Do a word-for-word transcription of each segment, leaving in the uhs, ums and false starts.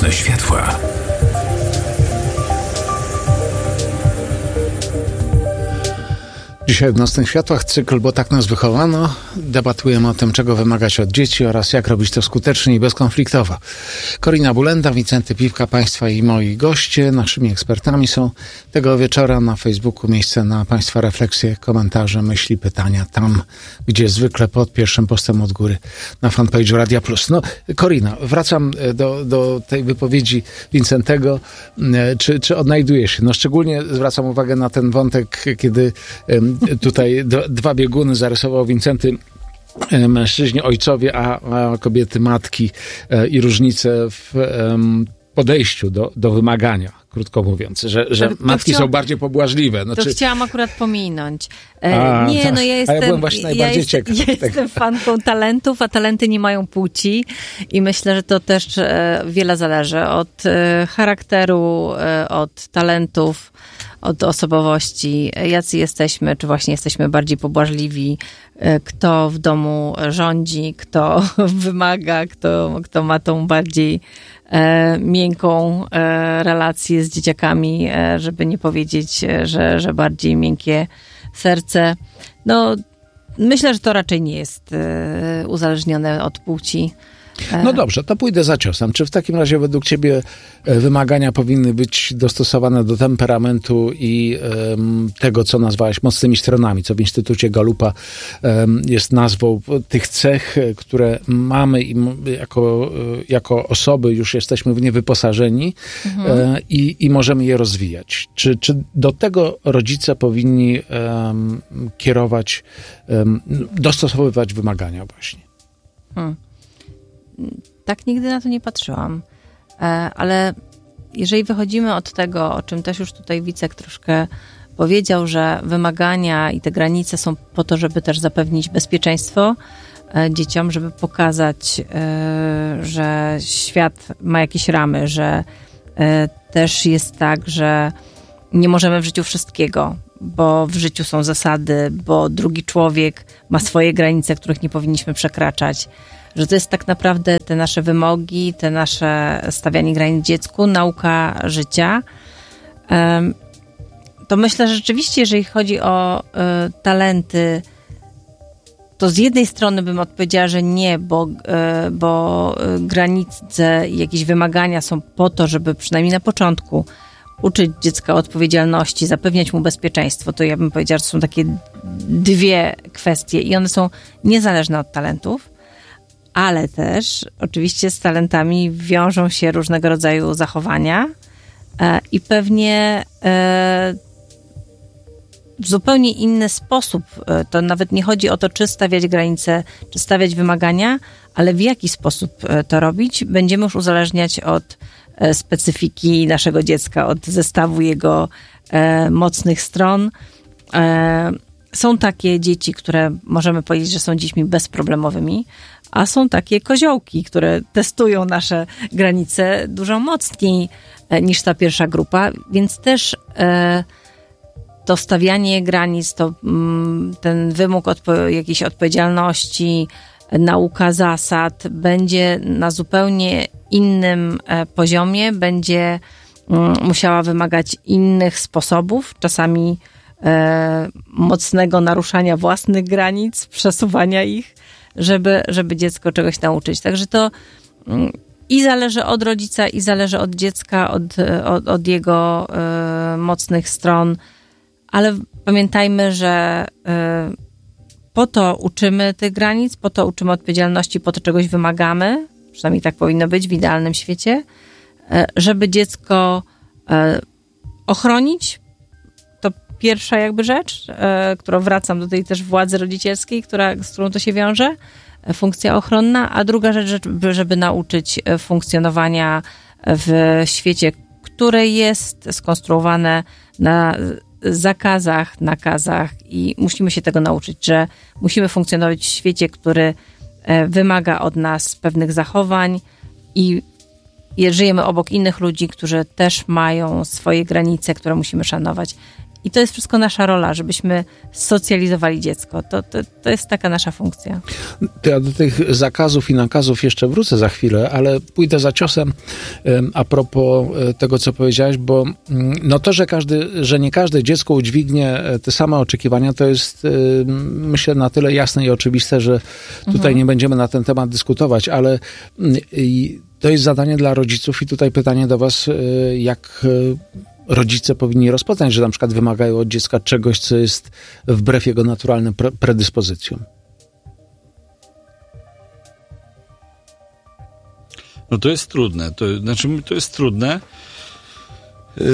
Nocne światła. Dzisiaj w Nocnych Światłach cykl, bo tak nas wychowano. Debatujemy o tym, czego wymagać od dzieci oraz jak robić to skutecznie i bezkonfliktowo. Korina Bulenda, Wincenty Piwka, Państwa i moi goście. Naszymi ekspertami są tego wieczora na Facebooku miejsce na Państwa refleksje, komentarze, myśli, pytania. Tam, gdzie zwykle pod pierwszym postem od góry na fanpage'u Radia Plus. No, Korina, wracam do, do tej wypowiedzi Wincentego. Czy, czy odnajdujesz się? No, szczególnie zwracam uwagę na ten wątek, kiedy tutaj dwa bieguny zarysował Wincenty, mężczyźni ojcowie, a, a kobiety matki i różnice w podejściu do, do wymagania, krótko mówiąc, że, że to, to matki chciał, są bardziej pobłażliwe. Znaczy, to chciałam akurat pominąć. A, nie, no ja jestem, a ja byłem właśnie najbardziej ja ciekaw. Ja jestem fanką talentów, a talenty nie mają płci i myślę, że to też e, wiele zależy od e, charakteru, e, od talentów, od osobowości, jacy jesteśmy, czy właśnie jesteśmy bardziej pobłażliwi, kto w domu rządzi, kto wymaga, kto, kto ma tą bardziej e, miękką e, relację z dzieciakami, e, żeby nie powiedzieć, że, że bardziej miękkie serce. No, myślę, że to raczej nie jest e, uzależnione od płci. No dobrze, to pójdę za ciosem. Czy w takim razie według ciebie wymagania powinny być dostosowane do temperamentu i um, tego, co nazwałaś mocnymi stronami, co w Instytucie Galupa um, jest nazwą tych cech, które mamy i jako, jako osoby już jesteśmy w nie wyposażeni mhm. e, i, i możemy je rozwijać. Czy, czy do tego rodzice powinni um, kierować, um, dostosowywać wymagania właśnie? Hmm. Tak nigdy na to nie patrzyłam, ale jeżeli wychodzimy od tego, o czym też już tutaj Wicek troszkę powiedział, że wymagania i te granice są po to, żeby też zapewnić bezpieczeństwo dzieciom, żeby pokazać, że świat ma jakieś ramy, że też jest tak, że nie możemy w życiu wszystkiego, bo w życiu są zasady, bo drugi człowiek ma swoje granice, których nie powinniśmy przekraczać. Że to jest tak naprawdę te nasze wymogi, te nasze stawianie granic dziecku, nauka życia. To myślę, że rzeczywiście, jeżeli chodzi o talenty, to z jednej strony bym odpowiedziała, że nie, bo, bo granice i jakieś wymagania są po to, żeby przynajmniej na początku uczyć dziecka odpowiedzialności, zapewniać mu bezpieczeństwo. To ja bym powiedziała, że są takie dwie kwestie i one są niezależne od talentów. Ale też oczywiście z talentami wiążą się różnego rodzaju zachowania e, i pewnie e, w zupełnie inny sposób, e, to nawet nie chodzi o to, czy stawiać granice, czy stawiać wymagania, ale w jaki sposób e, to robić, będziemy już uzależniać od e, specyfiki naszego dziecka, od zestawu jego e, mocnych stron. E, są takie dzieci, które możemy powiedzieć, że są dziećmi bezproblemowymi, a są takie koziołki, które testują nasze granice dużo mocniej niż ta pierwsza grupa, więc też e, to stawianie granic, to m, ten wymóg odpo- jakiejś odpowiedzialności, nauka zasad będzie na zupełnie innym e, poziomie, będzie m, musiała wymagać innych sposobów, czasami e, mocnego naruszania własnych granic, przesuwania ich, żeby, żeby dziecko czegoś nauczyć. Także to i zależy od rodzica, i zależy od dziecka, od, od, od jego y, mocnych stron, ale pamiętajmy, że y, po to uczymy tych granic, po to uczymy odpowiedzialności, po to czegoś wymagamy, przynajmniej tak powinno być w idealnym świecie, y, żeby dziecko y, ochronić. To pierwsza jakby rzecz, y, którą wracam do tej też władzy rodzicielskiej, która, z którą to się wiąże, funkcja ochronna, a druga rzecz, żeby, żeby nauczyć funkcjonowania w świecie, które jest skonstruowane na zakazach, nakazach i musimy się tego nauczyć, że musimy funkcjonować w świecie, który wymaga od nas pewnych zachowań i żyjemy obok innych ludzi, którzy też mają swoje granice, które musimy szanować. I to jest wszystko nasza rola, żebyśmy socjalizowali dziecko. To, to, to jest taka nasza funkcja. To ja do tych zakazów i nakazów jeszcze wrócę za chwilę, ale pójdę za ciosem a propos tego, co powiedziałeś, bo no to, że, każdy, że nie każde dziecko udźwignie te same oczekiwania, to jest myślę na tyle jasne i oczywiste, że tutaj mhm. nie będziemy na ten temat dyskutować, ale to jest zadanie dla rodziców i tutaj pytanie do was, jak rodzice powinni rozpoznać, że na przykład wymagają od dziecka czegoś, co jest wbrew jego naturalnym pre- predyspozycjom. No to jest trudne. To, znaczy, to jest trudne. Yy,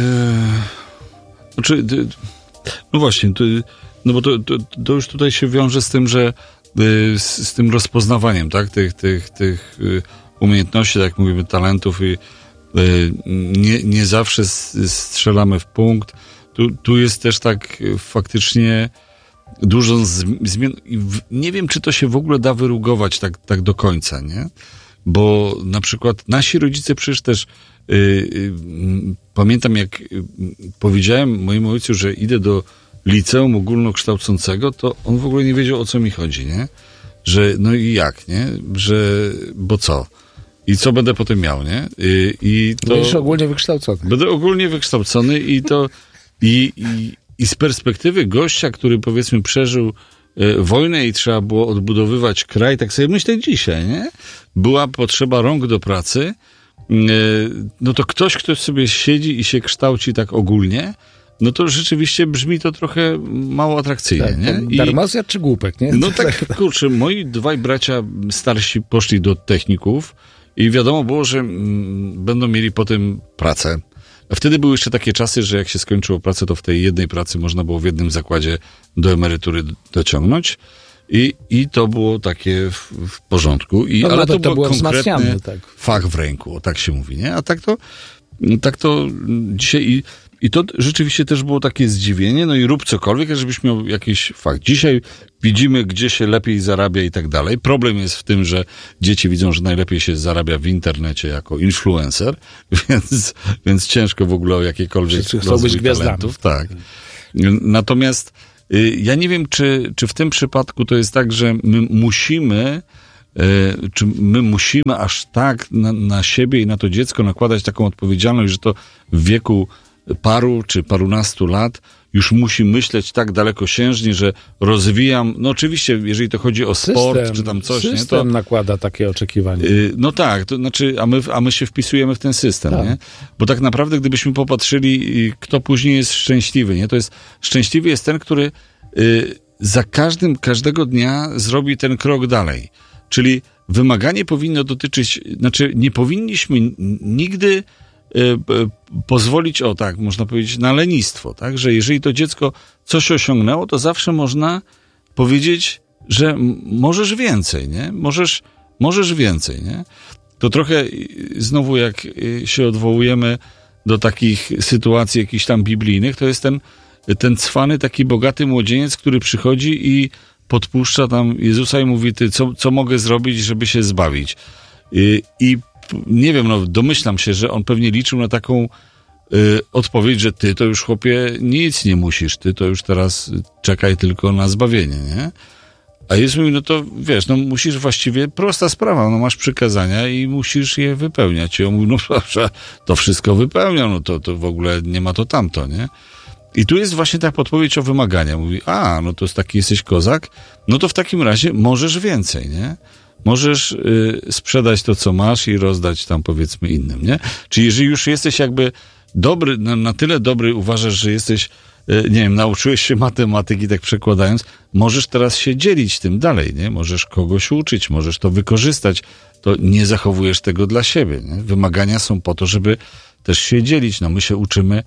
znaczy, no właśnie, to, no bo to, to, to już tutaj się wiąże z tym, że yy, z, z tym rozpoznawaniem, tak, tych, tych, tych yy, umiejętności, tak jak mówimy, talentów i yy, nie, nie zawsze strzelamy w punkt. Tu, tu jest też tak faktycznie dużo zmian. Nie wiem, czy to się w ogóle da wyrugować tak, tak do końca, nie? Bo na przykład nasi rodzice przecież też yy, yy, pamiętam, jak yy, powiedziałem mojemu ojcu, że idę do liceum ogólnokształcącego, to on w ogóle nie wiedział, o co mi chodzi, nie? Że no i jak, nie? Że, bo co? I co będę potem miał, nie? Yy, i to Będziesz ogólnie wykształcony. Będę ogólnie wykształcony i to i, i, i z perspektywy gościa, który powiedzmy przeżył wojnę i trzeba było odbudowywać kraj, tak sobie myślę dzisiaj, nie? Była potrzeba rąk do pracy, no to ktoś, kto sobie siedzi i się kształci tak ogólnie, no to rzeczywiście brzmi to trochę mało atrakcyjnie, tak, nie? I, darmozjad czy głupek, nie? No tak, kurczę, moi dwaj bracia starsi poszli do techników i wiadomo było, że mm, będą mieli potem pracę. A wtedy były jeszcze takie czasy, że jak się skończyło pracę, to w tej jednej pracy można było w jednym zakładzie do emerytury dociągnąć. I, i to było takie w, w porządku. I, no, ale to, to, to był konkretny tak. fach w ręku, o tak się mówi, nie? A tak to, tak to dzisiaj... I, I to rzeczywiście też było takie zdziwienie, no i rób cokolwiek, żebyś miał jakiś fakt. Dzisiaj widzimy, gdzie się lepiej zarabia i tak dalej. Problem jest w tym, że dzieci widzą, że najlepiej się zarabia w internecie jako influencer, więc, więc ciężko w ogóle o jakiekolwiek rozwój talentów. Tak. Natomiast y, ja nie wiem, czy, czy w tym przypadku to jest tak, że my musimy y, czy my musimy aż tak na, na siebie i na to dziecko nakładać taką odpowiedzialność, że to w wieku paru czy parunastu lat już musi myśleć tak dalekosiężnie, że rozwijam, no oczywiście, jeżeli to chodzi o sport, system, czy tam coś, system nie, to nakłada takie oczekiwania. Yy, no tak, to znaczy, a my, a my się wpisujemy w ten system, tak. Nie? Bo tak naprawdę, gdybyśmy popatrzyli, kto później jest szczęśliwy, nie? To jest, szczęśliwy jest ten, który yy, za każdym, każdego dnia zrobi ten krok dalej. Czyli wymaganie powinno dotyczyć, znaczy nie powinniśmy nigdy pozwolić, o tak, można powiedzieć, na lenistwo, tak, że jeżeli to dziecko coś osiągnęło, to zawsze można powiedzieć, że możesz więcej, nie? Możesz, możesz więcej, nie? To trochę znowu jak się odwołujemy do takich sytuacji jakichś tam biblijnych, to jest ten, ten cwany, taki bogaty młodzieniec, który przychodzi i podpuszcza tam Jezusa i mówi, ty, co, co mogę zrobić, żeby się zbawić? I, i nie wiem, no domyślam się, że on pewnie liczył na taką y, odpowiedź, że ty to już, chłopie, nic nie musisz, ty to już teraz czekaj tylko na zbawienie, nie? A Jezus mówi, no to wiesz, no musisz właściwie, prosta sprawa, no masz przykazania i musisz je wypełniać. I on mówi, no proszę, to wszystko wypełniam, no to, to w ogóle nie ma to tamto, nie? I tu jest właśnie ta podpowiedź o wymagania. Mówi, a, no to jest taki jesteś kozak, no to w takim razie możesz więcej, nie? Możesz y, sprzedać to, co masz i rozdać tam, powiedzmy, innym, nie? Czyli jeżeli już jesteś jakby dobry, na, na tyle dobry, uważasz, że jesteś, y, nie wiem, nauczyłeś się matematyki, tak przekładając, możesz teraz się dzielić tym dalej, nie? Możesz kogoś uczyć, możesz to wykorzystać, to nie zachowujesz tego dla siebie, nie? Wymagania są po to, żeby też się dzielić. No my się uczymy,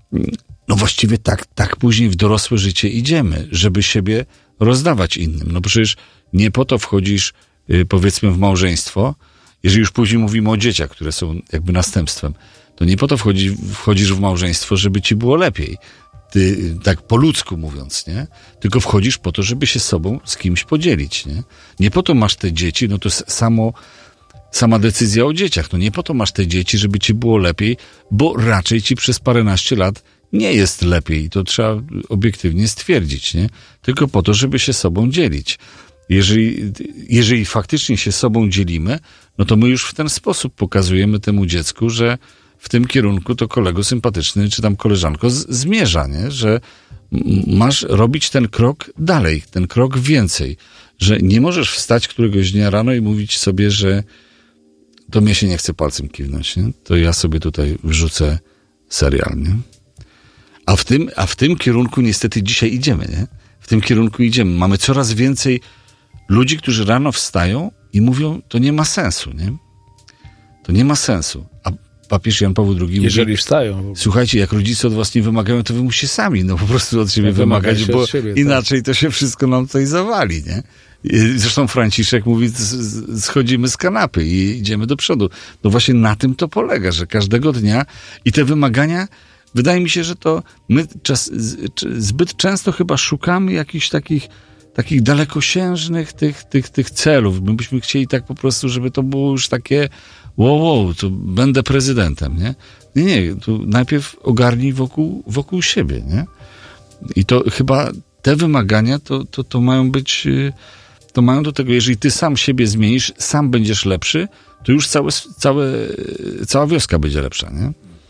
no właściwie tak, tak później w dorosłe życie idziemy, żeby siebie rozdawać innym. No przecież nie po to wchodzisz, powiedzmy, w małżeństwo, jeżeli już później mówimy o dzieciach, które są jakby następstwem, to nie po to wchodzi, wchodzisz w małżeństwo, żeby ci było lepiej. Ty, tak po ludzku mówiąc, nie? Tylko wchodzisz po to, żeby się z sobą z kimś podzielić, nie? Nie po to masz te dzieci, no to samo, sama decyzja o dzieciach, no nie po to masz te dzieci, żeby ci było lepiej, bo raczej ci przez paręnaście lat nie jest lepiej i to trzeba obiektywnie stwierdzić, nie? Tylko po to, żeby się sobą dzielić. Jeżeli, jeżeli faktycznie się sobą dzielimy, no to my już w ten sposób pokazujemy temu dziecku, że w tym kierunku to kolego sympatyczny, czy tam koleżanko z, zmierza, nie? Że masz robić ten krok dalej, ten krok więcej. Że nie możesz wstać któregoś dnia rano i mówić sobie, że to mnie się nie chce palcem kiwnąć, nie? To ja sobie tutaj wrzucę serial, nie? A w tym, a w tym kierunku niestety dzisiaj idziemy, nie? W tym kierunku idziemy. Mamy coraz więcej ludzi, którzy rano wstają i mówią, to nie ma sensu, nie? To nie ma sensu. A papież Jan Paweł drugi Jeżeli mówi, wstają. słuchajcie, jak rodzice od was nie wymagają, to wy musicie sami, no po prostu od siebie No, wymagać, bo od siebie, inaczej tak. To się wszystko nam tutaj zawali, nie? Zresztą Franciszek mówi, schodzimy z kanapy i idziemy do przodu. No właśnie na tym to polega, że każdego dnia i te wymagania, wydaje mi się, że to my czas, zbyt często chyba szukamy jakichś takich takich dalekosiężnych tych, tych, tych celów. My byśmy chcieli tak po prostu, żeby to było już takie wow, wow, to będę prezydentem, nie? Nie, nie, tu najpierw ogarnij wokół, wokół siebie, nie? I to chyba te wymagania to, to, to mają być, to mają do tego, jeżeli ty sam siebie zmienisz, sam będziesz lepszy, to już całe, całe, cała wioska będzie lepsza, nie?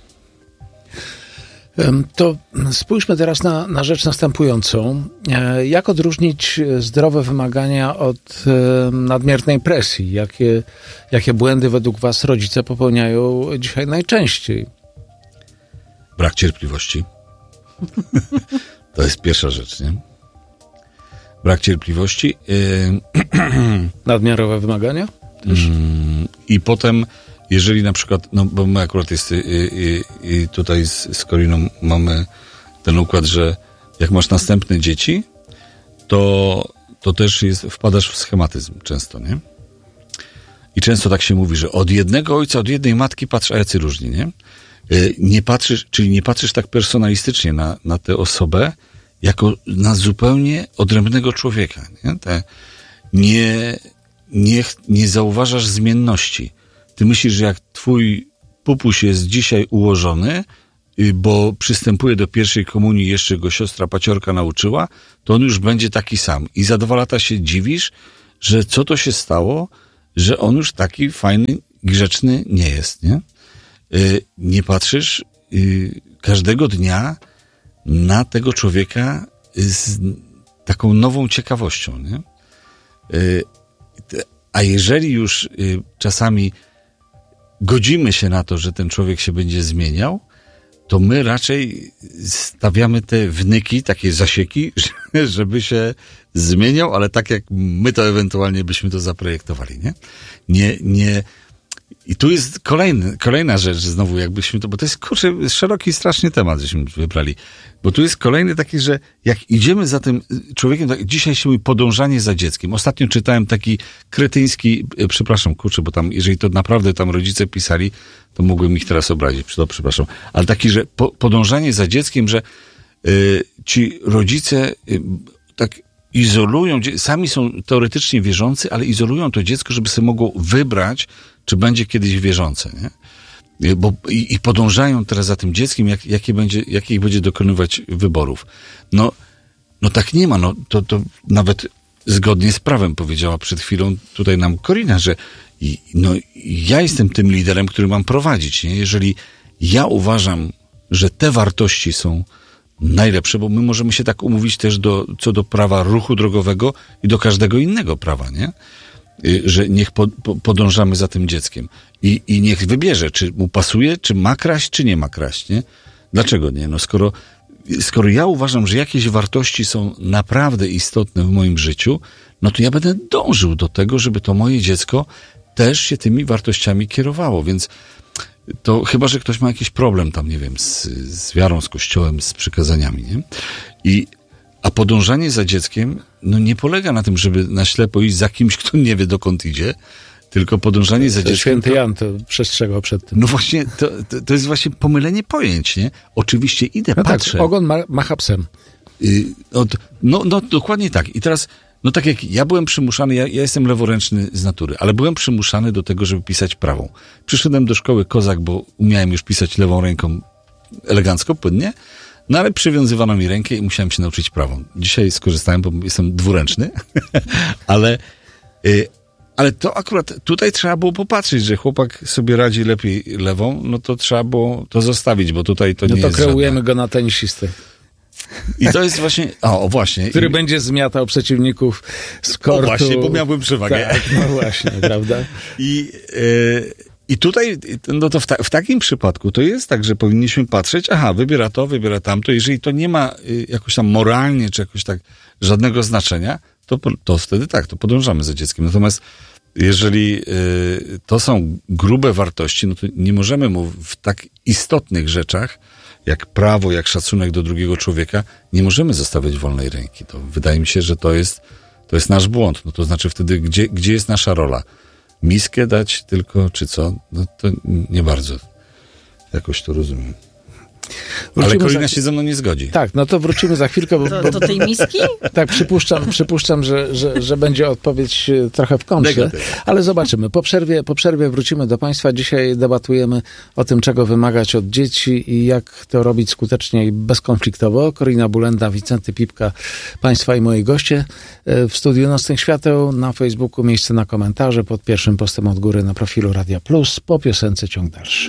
To spójrzmy teraz na, na rzecz następującą. Jak odróżnić zdrowe wymagania od nadmiernej presji? Jakie, jakie błędy według was rodzice popełniają dzisiaj najczęściej? Brak cierpliwości. To jest pierwsza rzecz, nie? Brak cierpliwości. Nadmiarowe wymagania? Też. I potem, jeżeli na przykład, no bo my akurat jest i, i, i tutaj z, z Koriną mamy ten układ, że jak masz następne dzieci, to, to też jest, wpadasz w schematyzm często, nie? I często tak się mówi, że od jednego ojca, od jednej matki patrz, a jacy różni, nie? Nie patrzysz, czyli nie patrzysz tak personalistycznie na, na tę osobę, jako na zupełnie odrębnego człowieka, nie? Te, nie, nie, nie zauważasz zmienności. Ty myślisz, że jak twój pupuś jest dzisiaj ułożony, bo przystępuje do pierwszej komunii, jeszcze go siostra paciorka nauczyła, to on już będzie taki sam. I za dwa lata się dziwisz, że co to się stało, że on już taki fajny, grzeczny nie jest, nie? Nie patrzysz każdego dnia na tego człowieka z taką nową ciekawością, nie? A jeżeli już czasami godzimy się na to, że ten człowiek się będzie zmieniał, to my raczej stawiamy te wnyki, takie zasieki, żeby się zmieniał, ale tak jak my to ewentualnie byśmy to zaprojektowali, nie? Nie, nie. I tu jest kolejny, kolejna rzecz znowu, jakbyśmy to, bo to jest, kurczę, szeroki strasznie temat, żeśmy wybrali. Bo tu jest kolejny taki, że jak idziemy za tym człowiekiem, tak, dzisiaj się mówi podążanie za dzieckiem. Ostatnio czytałem taki kretyński, przepraszam, kurczę, bo tam, jeżeli to naprawdę tam rodzice pisali, to mogłem ich teraz obrazić, to przepraszam. Ale taki, że po, podążanie za dzieckiem, że y, ci rodzice y, tak izolują, sami są teoretycznie wierzący, ale izolują to dziecko, żeby sobie mogło wybrać, czy będzie kiedyś wierzące, nie? Bo, i, i podążają teraz za tym dzieckiem, jak, jakie będzie, jakich będzie dokonywać wyborów. No, no tak nie ma, no to, to nawet zgodnie z prawem powiedziała przed chwilą tutaj nam Korina, że i, no, ja jestem tym liderem, który mam prowadzić, nie? Jeżeli ja uważam, że te wartości są najlepsze, bo my możemy się tak umówić też do, co do prawa ruchu drogowego i do każdego innego prawa, nie? Że niech po, po, podążamy za tym dzieckiem I, i niech wybierze, czy mu pasuje, czy ma kraść, czy nie ma kraść, nie? Dlaczego nie? No skoro, skoro ja uważam, że jakieś wartości są naprawdę istotne w moim życiu, no to ja będę dążył do tego, żeby to moje dziecko też się tymi wartościami kierowało, więc to chyba, że ktoś ma jakiś problem tam, nie wiem, z, z wiarą, z kościołem, z przykazaniami, nie? I A podążanie za dzieckiem, no nie polega na tym, żeby na ślepo iść za kimś, kto nie wie, dokąd idzie, tylko podążanie za dzieckiem... Święty Jan to przestrzegał przed tym. No właśnie, to, to, to jest właśnie pomylenie pojęć, nie? Oczywiście idę, no patrzę... Tak, ogon ma, macha psem. Yy, no, no dokładnie tak. I teraz, no tak jak ja byłem przymuszany, ja, ja jestem leworęczny z natury, ale byłem przymuszany do tego, żeby pisać prawą. Przyszedłem do szkoły kozak, bo umiałem już pisać lewą ręką elegancko, płynnie. No ale przywiązywano mi rękę i musiałem się nauczyć prawą. Dzisiaj skorzystałem, bo jestem dwuręczny, ale, y, ale to akurat tutaj trzeba było popatrzeć, że chłopak sobie radzi lepiej lewą, no to trzeba było to zostawić, bo tutaj to no nie to jest kreujemy żadna. go na tenisistę. I to jest właśnie, o właśnie. Który I, będzie zmiatał przeciwników z o kortu. właśnie, bo miałbym przewagę. Tak, no właśnie, prawda? I, y, I tutaj, no to w, ta, w takim przypadku to jest tak, że powinniśmy patrzeć, aha, wybiera to, wybiera tamto. Jeżeli to nie ma y, jakoś tam moralnie, czy jakoś tak żadnego znaczenia, to, to wtedy tak, to podążamy za dzieckiem. Natomiast jeżeli y, to są grube wartości, no to nie możemy mu w tak istotnych rzeczach, jak prawo, jak szacunek do drugiego człowieka, nie możemy zostawiać wolnej ręki. To wydaje mi się, że to jest, to jest nasz błąd. No to znaczy wtedy, gdzie, gdzie jest nasza rola? Miskę dać tylko, czy co? No to nie bardzo jakoś to rozumiem. Wrócimy Ale Korina za... się ze mną nie zgodzi. Tak, no to wrócimy za chwilkę. Bo, Do, bo, do tej miski? tak, przypuszczam, przypuszczam że, że, że będzie odpowiedź trochę w kontrze, Negatywnie. ale zobaczymy. Po przerwie, po przerwie wrócimy do Państwa. Dzisiaj debatujemy o tym, czego wymagać od dzieci i jak to robić skutecznie i bezkonfliktowo. Korina Bulenda, Wicenty Pipka, Państwa i moi goście. W studiu Nocnych Świateł, na Facebooku miejsce na komentarze, pod pierwszym postem od góry na profilu Radia Plus, po piosence ciąg dalszy.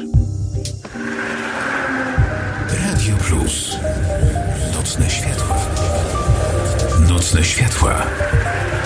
Radio Plus. Nocne światła. Nocne światła.